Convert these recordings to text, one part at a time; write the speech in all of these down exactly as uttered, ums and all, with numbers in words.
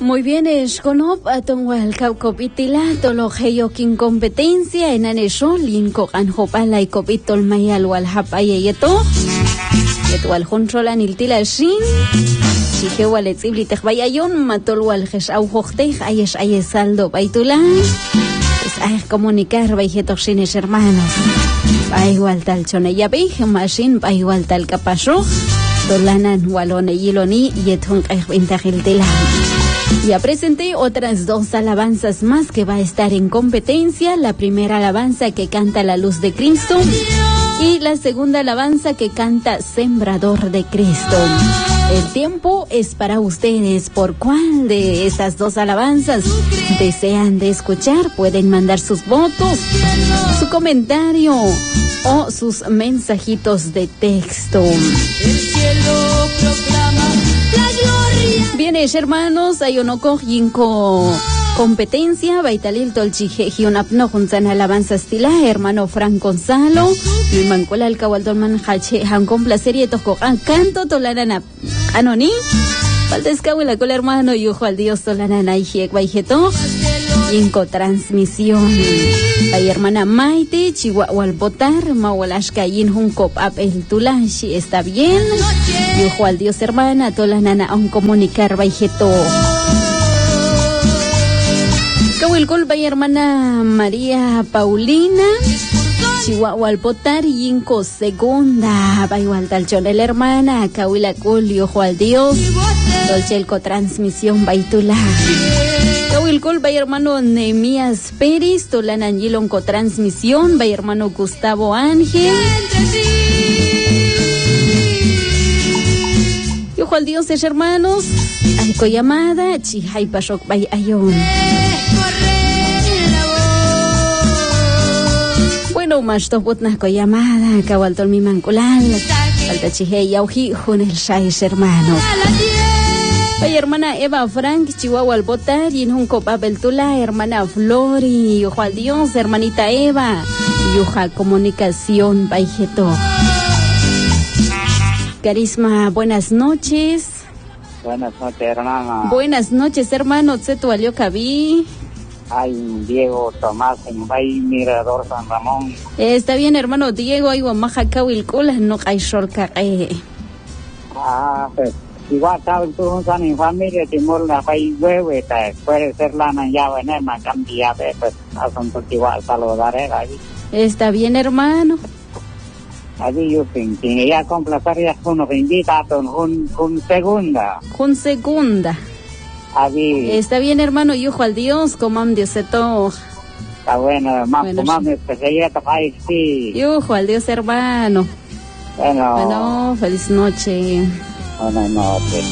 Muy bien, Esconop, Atongual, Caucopitila, Tologeyo, King Competencia, en Anesho, Linko, Anjopala y Copitol Mayal, Walhapaya y Eto, Etual Honcholan, Iltila Shin, Chihewal, Etzibli, Tejbayayon, Matolwal, Jesaujochtej, Ayesh, Ayesaldo, Baitula, es a comunicar, Baijetoshines hermanos, Baigual tal Choneyabij, Mashin, Baigual tal Capasho, Tolanan, Walone, Yiloni, y Etun, Ejvintajiltila. Ya presenté otras dos alabanzas más que va a estar en competencia. La primera alabanza que canta La Luz de Cristo y la segunda alabanza que canta Sembrador de Cristo. El tiempo es para ustedes. ¿Por cuál de estas dos alabanzas desean de escuchar? Pueden mandar sus votos, su comentario o sus mensajitos de texto. El cielo proclama la gloria. Bienes, hermanos, hay uno cojinco competencia, Baitalil Tolchijeji, un apno juntan alabanza estila, hermano Fran Gonzalo, y Mancola el Kawaldolman Hache, han complacer y toco canto, tolarana anoni, Valdescahuela con el hermano, y ojo al Dios, tolarana y jek, baijeto, Yinco transmisión. Hay hermana Maite, Chihuahua al botar, Mawalashka yin hunkop ap el tulashi, está bien. Y ojo al Dios hermana, tola nana a un comunicar baijeto. Kawilkol bay hermana María Paulina, Chihuahua al botar, Yinco segunda, Bayual talchón el hermana, Kawilakul y ojo al Dios, Dolchelco transmisión baitula. Kawilkol bay hermano Nehemías Pérez, Tolan Angilon co transmisión, bay hermano Gustavo Ángel. Y ojo al Dios es hermanos, Alco llamada, Chihai Pashok bay Ayon. Bueno, más toputna co llamada, Kawaltol mi manculal, Falta Chihei Yauji, Junel Shais hermanos. Ay, hermana Eva Frank, Chihuahua al botar, y en un copapel tula, hermana Flori, ojo al Dios, hermanita Eva, y oja comunicación, baijeto. Carisma, buenas noches. Buenas noches, hermana. Buenas noches, hermano, Tsetu Aliocaví. Ay, Diego Tomás, en Bay Mirador San Ramón. Eh, está bien, hermano Diego, ay, guamaja Kawilkula, no hay shorka. Ah, pues. Igual saben tú un san en familia timur la fai hueve puede ser la ya venir más cambiar pues asunto igual saludar ahí. Está bien, hermano. Allí yo pinté ya complacer ya uno que invita con un con segunda. Con segunda. Allí. Está bien, hermano, y ojo al Dios, comam Dios se to. Está bueno, más bueno, comam sí. Que se llega a sí. Y ojo al Dios, hermano. Bueno. Bueno, feliz noche. Buenas noches.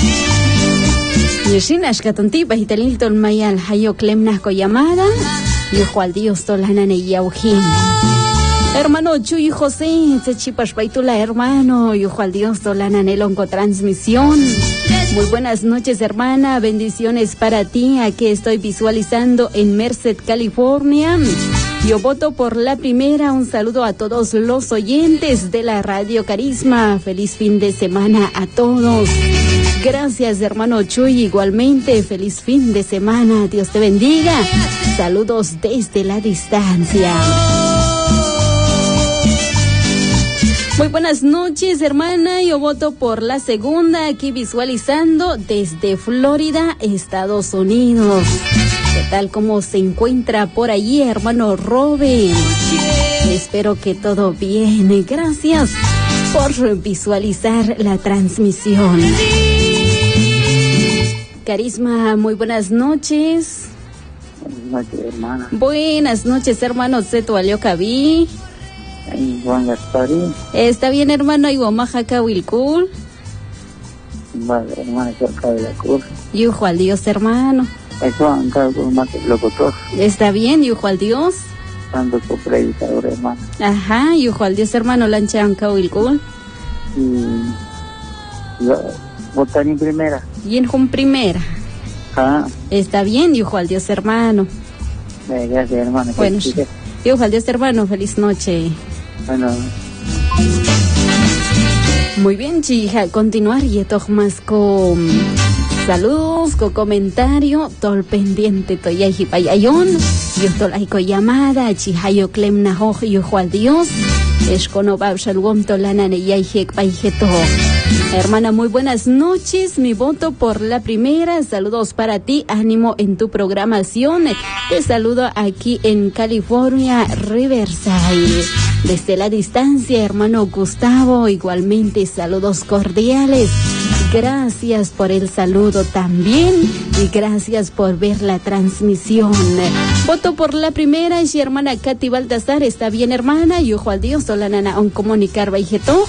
Yushin ashkatonti bahitalil tol mayal hayo klemnas ko llamada y ojo al Dios tolanane yaujin. Hermano Chuy José, se chipas baitula hermano y ojo al Dios tolanane lonco transmisión. Muy buenas noches, hermana, bendiciones para ti, aquí estoy visualizando en Merced, California. Yo voto por la primera. Un saludo a todos los oyentes de la Radio Carisma. Feliz fin de semana a todos. Gracias, hermano Chuy. Igualmente, feliz fin de semana. Dios te bendiga. Saludos desde la distancia. Muy buenas noches, hermana. Yo voto por la segunda, aquí visualizando desde Florida, Estados Unidos. ¿Qué tal cómo se encuentra por allí, hermano Robin? Espero que todo bien. Gracias por visualizar la transmisión. Carisma, muy buenas noches. Buenas noches, hermana. Buenas noches, hermano Zeto Aliocaví. Juan Gasparín. Está bien, hermano Iguamaja Kawilkul. Vale, hermano, yo acabo de la cruz. Y ojo al Dios, hermano. Eso han dado un locutor. Está bien, y ojo al Dios. Dando su predicador, hermano. Ajá, y ojo al Dios, hermano, lanchan Kawilkul. Y yo votar en primera. Y en Jun primera. Ah. Está bien, y ojo al Dios, hermano. Eh, gracias, hermano. Bueno, y ojo al Dios, hermano, feliz noche. Bueno. Muy bien, chija, continuar y esto más con Saludos, con comentario, tol pendiente, toyaji payayón, yo tolaiko llamada, chihayo clem nahoj, yo al Dios, escono babshalwom tolana neyajek payjeto. Hermana, muy buenas noches, mi voto por la primera, saludos para ti, ánimo en tu programación, te saludo aquí en California, Riverside. Desde la distancia, hermano Gustavo, igualmente saludos cordiales. Gracias por el saludo también y gracias por ver la transmisión. Voto por la primera y hermana Katy Baltasar, está bien hermana, y ojo al Dios, la nana on comunicar baijeto.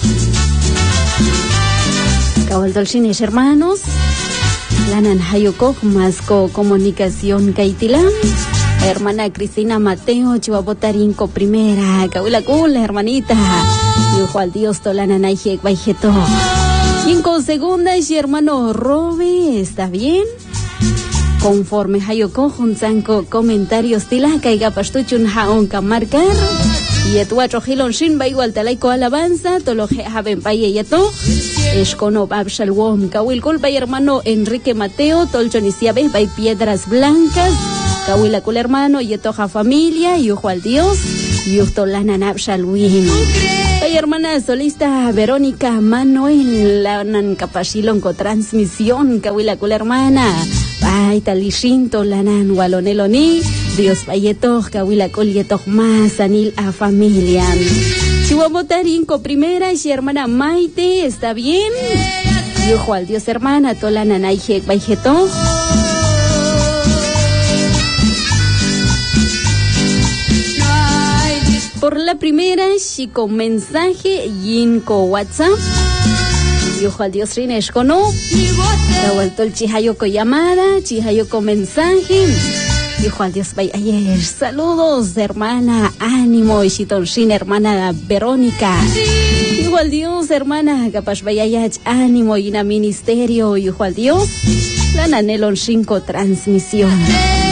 Cabal dolcines hermanos, la nana hayoko más co comunicación kaitilam. Hermana Cristina Mateo, yo a votar inco primera, cabula cula, hermanita. Y ojo al Dios, tolana naijek baijeto. Inco segunda y hermano Robe, ¿está bien? Conforme hayoko junzanco comentarios tila caiga pastuchun haon marcar. Y etuacho hilon shin ba igual talaiko alabanza, toloje haben paye yato. Escono babshalwom, kawil culpa y hermano Enrique Mateo, tolchonisiabe bay Piedras Blancas. Kawila kul hermano, yetoja familia, y ojo al Dios, y usto la nanabshalwin. Ay hermana solista Verónica Manuel, la nan capachilon co transmisión, kawila kul hermana. Ay talishinto la nan waloneloni, Dios payetoj, kawila kul yetoj más anil a familia. Chihuamotarinco primera, y hermana Maite, ¿está bien? Y ojo al Dios hermana, tola nanaijek baijetoj. Por la primera, y con mensaje y en con WhatsApp. Y ojo al Dios Rinesh con no. La vuelto el chihayo con llamada, chihayo con mensaje. Y ojo al Dios ayer. Saludos, hermana, ánimo, y chitonsin, hermana Verónica. Hijo al Dios, hermana, capaz vaya ánimo y na ministerio, y ojo al Dios. La nanelon cinco transmisión.